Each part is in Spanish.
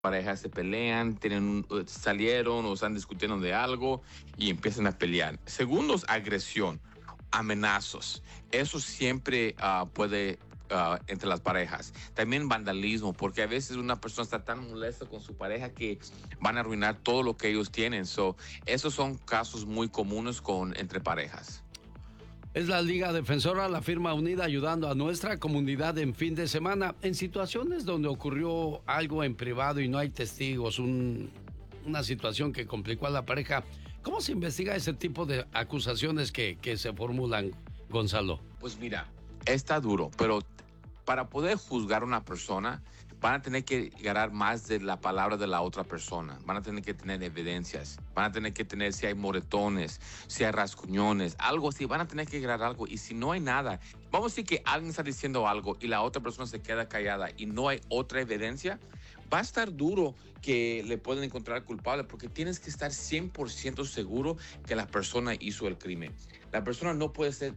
parejas se pelean, salieron o están discutiendo de algo y empiezan a pelear. Segundo es agresión, amenazas. Eso siempre puede entre las parejas. También vandalismo, porque a veces una persona está tan molesta con su pareja que van a arruinar todo lo que ellos tienen. Esos son casos muy comunes entre parejas. Es la Liga Defensora, la firma unida ayudando a nuestra comunidad en fin de semana. En situaciones donde ocurrió algo en privado y no hay testigos, una situación que complicó a la pareja, ¿cómo se investiga ese tipo de acusaciones que se formulan, Gonzalo? Pues mira, está duro, pero para poder juzgar a una persona van a tener que agarrar más de la palabra de la otra persona. Van a tener que tener evidencias. Van a tener que tener si hay moretones, si hay rasguñones, algo así. Van a tener que agarrar algo. Y si no hay nada, vamos a decir que alguien está diciendo algo y la otra persona se queda callada y no hay otra evidencia, va a estar duro que le pueden encontrar culpable porque tienes que estar 100% seguro que la persona hizo el crimen. La persona no puede ser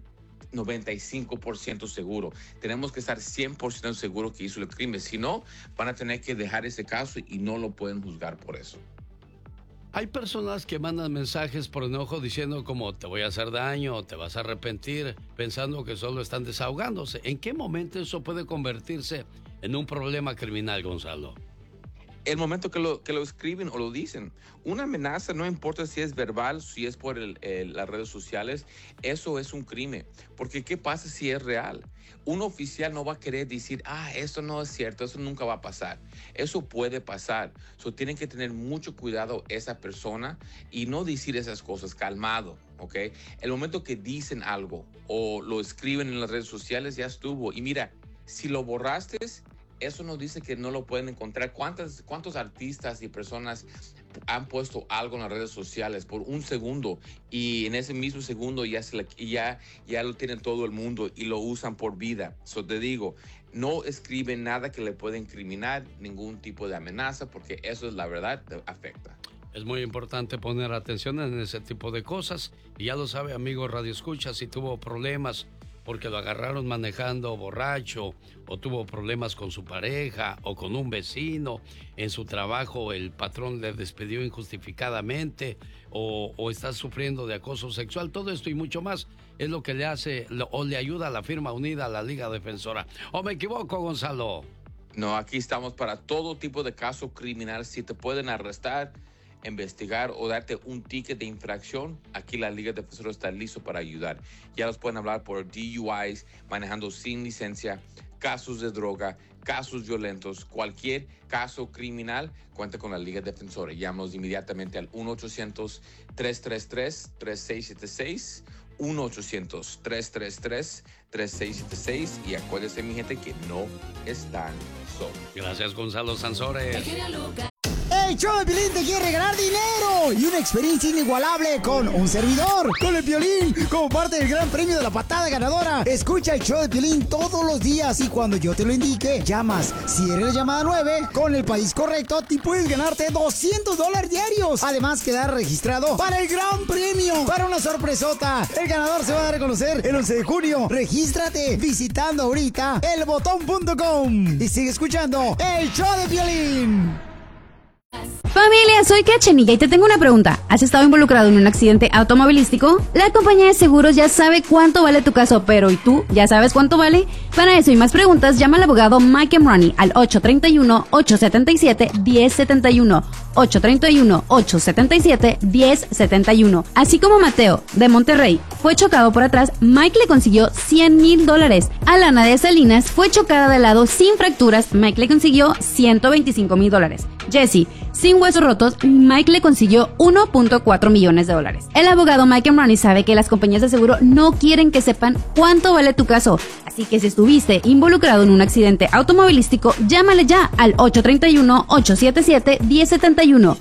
95% seguro. Tenemos que estar 100% seguro que hizo el crimen. Si no, van a tener que dejar ese caso y no lo pueden juzgar por eso. Hay personas que mandan mensajes por enojo diciendo como te voy a hacer daño o te vas a arrepentir, pensando que solo están desahogándose. ¿En qué momento eso puede convertirse en un problema criminal, Gonzalo? El momento que lo escriben o lo dicen, una amenaza, no importa si es verbal, si es por las redes sociales, eso es un crimen. Porque ¿qué pasa si es real? Un oficial no va a querer decir, esto no es cierto, eso nunca va a pasar. Eso puede pasar. Tienen que tener mucho cuidado esa persona y no decir esas cosas, calmado, ¿ok? El momento que dicen algo o lo escriben en las redes sociales, ya estuvo. Y mira, si lo borraste, eso nos dice que no lo pueden encontrar. ¿Cuántos artistas y personas han puesto algo en las redes sociales por un segundo y en ese mismo segundo ya lo tienen todo el mundo y lo usan por vida? Te digo, no escriben nada que le pueda incriminar, ningún tipo de amenaza, porque eso es la verdad, te afecta. Es muy importante poner atención en ese tipo de cosas. Y ya lo sabe, amigo Radio Escucha, si tuvo problemas porque lo agarraron manejando borracho, o tuvo problemas con su pareja, o con un vecino, en su trabajo el patrón le despidió injustificadamente, o está sufriendo de acoso sexual, todo esto y mucho más es lo que le hace o le ayuda a la firma unida a la Liga Defensora. ¿O me equivoco, Gonzalo? No, aquí estamos para todo tipo de caso criminal. Si te pueden arrestar, investigar o darte un ticket de infracción, aquí la Liga Defensora está listo para ayudar. Ya los pueden hablar por DUIs, manejando sin licencia, casos de droga, casos violentos, cualquier caso criminal, cuenta con la Liga Defensora. Llámanos inmediatamente al 1-800-333-3676, 1-800-333-3676, y acuérdense, mi gente, que no están solos. Gracias, Gonzalo Sansores. El show de Piolín te quiere regalar dinero y una experiencia inigualable con un servidor, con el Piolín, como parte del gran premio de la patada ganadora. Escucha el show de Piolín todos los días y cuando yo te lo indique, llamas. Si eres la llamada 9, con el país correcto, te puedes ganarte $200 diarios. Además, quedar registrado para el gran premio, para una sorpresota. El ganador se va a dar a conocer el 11 de junio. Regístrate visitando ahorita elbotón.com y sigue escuchando el show de Piolín. Familia, soy Cachanilla y te tengo una pregunta. ¿Has estado involucrado en un accidente automovilístico? La compañía de seguros ya sabe cuánto vale tu caso, pero ¿y tú ya sabes cuánto vale? Para eso y más preguntas, llama al abogado Mike Ronnie al 831-877-1071. 831-877-1071. Así como Mateo, de Monterrey, fue chocado por atrás, Mike le consiguió $100,000. Alana de Salinas fue chocada de lado sin fracturas, Mike le consiguió $125,000. Jessie, sin huesos rotos, Mike le consiguió $1.4 millones. El abogado Mike Ronnie sabe que las compañías de seguro no quieren que sepan cuánto vale tu caso. Así que si estuviste involucrado en un accidente automovilístico, llámale ya al 831-877-1071.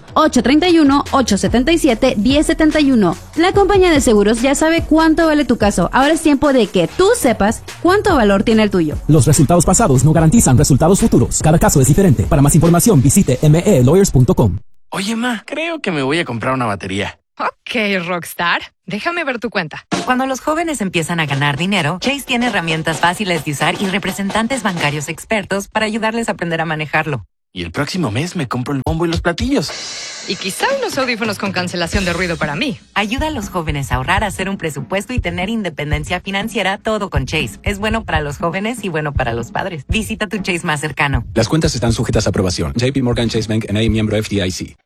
831-877-1071. La compañía de seguros ya sabe cuánto vale tu caso. Ahora es tiempo de que tú sepas cuánto valor tiene el tuyo. Los resultados pasados no garantizan resultados futuros. Cada caso es diferente. Para más información, visite melawyers.com. Oye, ma, creo que me voy a comprar una batería. Ok, Rockstar. Déjame ver tu cuenta. Cuando los jóvenes empiezan a ganar dinero, Chase tiene herramientas fáciles de usar y representantes bancarios expertos para ayudarles a aprender a manejarlo. Y el próximo mes me compro el bombo y los platillos. Y quizá unos audífonos con cancelación de ruido para mí. Ayuda a los jóvenes a ahorrar, a hacer un presupuesto y tener independencia financiera, todo con Chase. Es bueno para los jóvenes y bueno para los padres. Visita tu Chase más cercano. Las cuentas están sujetas a aprobación. JP Morgan Chase Bank N.A. miembro FDIC.